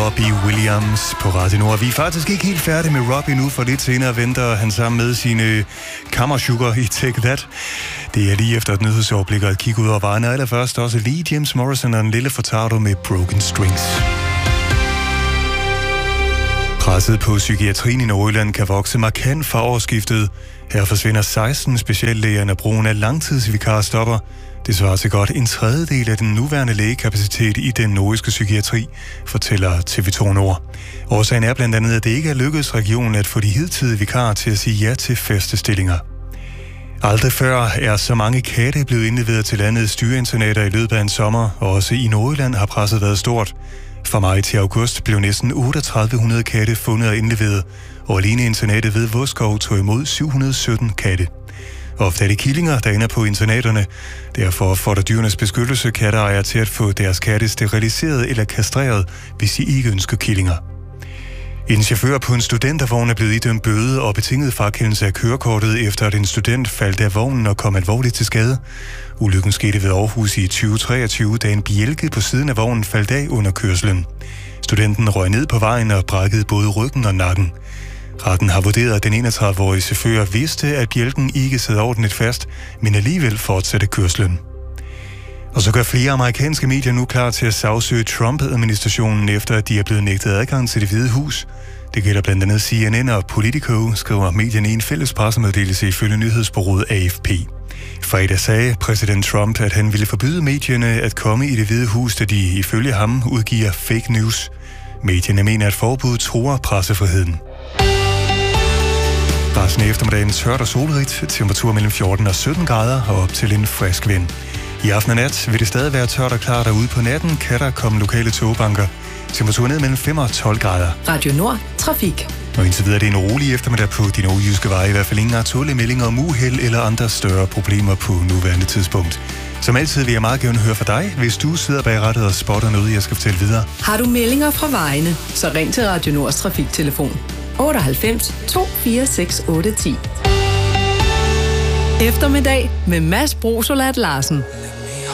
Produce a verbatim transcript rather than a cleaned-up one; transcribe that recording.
Robbie Williams på Radio Nord. Vi er faktisk ikke helt færdige med Robbie nu, for lidt senere venter han sammen med sine kammersugar i Take That. Det er lige efter et nyhedsoverblik og et kig ud over vejen. Allerførst også lige James Morrison og en lille Furtado med Broken Strings. Presset på psykiatrien i Nordjylland kan vokse markant fra årsskiftet. Her forsvinder seksten speciallæger, når brugen af langtidsvikarer stopper. Det svarer til godt en tredjedel af den nuværende lægekapacitet i den nordjyske psykiatri, fortæller T V to Nord. Årsagen er blandt andet, at det ikke er lykkedes regionen at få de hidtidige vikarer til at sige ja til faste stillinger. Aldrig før er så mange katte blevet indleveret til landets styreinternater i løbet af en sommer, og også i Nordjylland har presset været stort. Fra maj til august blev næsten otteogtredive hundrede katte fundet og indleveret, og alene internatet ved Vodskov tog imod syv hundrede og sytten katte. Ofte er det killinger, der ender på internaterne. Derfor fordrer Dyrenes Beskyttelse katteejere til at få deres katte steriliseret eller kastreret, hvis de ikke ønsker killinger. En chauffør på en studentervogn er blevet idømt bøde og betinget frakendelse af kørekortet, efter at en student faldt af vognen og kom alvorligt til skade. Ulykken skete ved Aarhus i tyve treogtyve, da en bjælke på siden af vognen faldt af under kørslen. Studenten røg ned på vejen og brækkede både ryggen og nakken. Retten har vurderet, at den enogtredive-årige chauffør vidste, at bjælken ikke sad ordentligt fast, men alligevel fortsatte kørslen. Og så gør flere amerikanske medier nu klar til at sagsøge Trump-administrationen, efter at de er blevet nægtet adgang til Det Hvide Hus. Det gælder blandt andet C N N og Politico, skriver medierne i en fælles pressemeddelelse ifølge nyhedsbureauet A F P. Fredag sagde præsident Trump, at han ville forbyde medierne at komme i Det Hvide Hus, da de ifølge ham udgiver fake news. Medierne mener, at forbuddet truer pressefriheden. Resten af eftermiddagen tørt og solrigt, temperatur mellem fjorten og sytten grader og op til en frisk vind. I aften og nat vil det stadig være tørt og klart, og ude på natten kan der komme lokale togbanker. Temperatur ned mellem fem og tolv grader. Radio Nord, trafik. Og indtil videre er det en rolig eftermiddag på de nordjyske veje. I hvert fald ingen aktuelle meldinger om uheld eller andre større problemer på nuværende tidspunkt. Som altid vil jeg meget gerne høre fra dig, hvis du sidder bag rattet og spotter noget, jeg skal fortælle videre. Har du meldinger fra vejene, så ring til Radio Nords trafiktelefon otteoghalvfems to fire seks otte ti. Eftermiddag med Mads Brosolat Larsen.